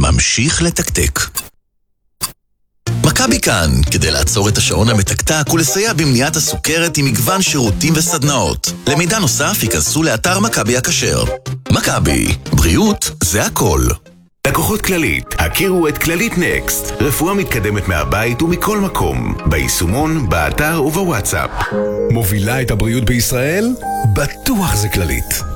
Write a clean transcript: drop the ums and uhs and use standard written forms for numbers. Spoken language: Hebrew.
ממשיך לתקתק. מכבי כאן, כדי לעצור את השעון המתקתק ולסייע במניעת הסוכרת עם מגוון שירותים וסדנאות. למידע נוסף ייכנסו לאתר מכבי הכשר. מכבי, בריאות זה הכל. לקוחות כללית, הכירו את כללית נקסט, רפואה מתקדמת מהבית ומכל מקום, ביישומון, באתר ובוואטסאפ. מובילה את הבריאות בישראל? בטוח זה כללית.